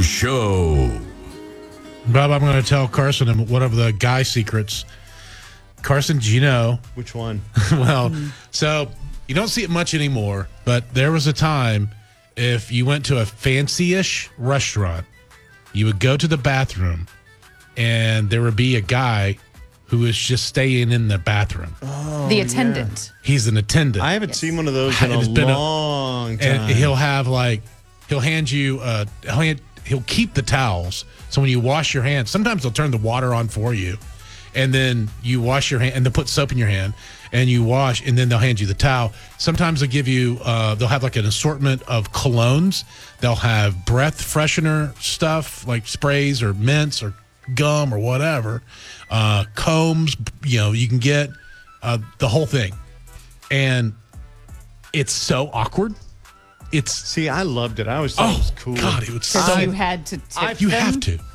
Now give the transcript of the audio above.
DeMarco Show. Bob, I'm going to tell Carson one of the guy secrets. Carson, do you know? Which one? Well, so you don't see it much anymore, but there was a time if you went to a fancy-ish restaurant, you would go to the bathroom, and there would be a guy who was just staying in the bathroom. The attendant. He's an attendant. I haven't seen one of those in It's a been long time. And he'll have he'll hand you he'll keep the towels. So when you wash your hands, sometimes they'll turn the water on for you, and then you wash your hand, and they'll put soap in your hand, and you wash, and then they'll hand you the towel. Sometimes they'll give you they'll have like an assortment of colognes. They'll have breath freshener stuff like sprays or mints or gum or whatever, combs. You can get the whole thing, and it's so awkward. See, I loved it. I always thought it was cool. God, it was So you had to tip you them? have to.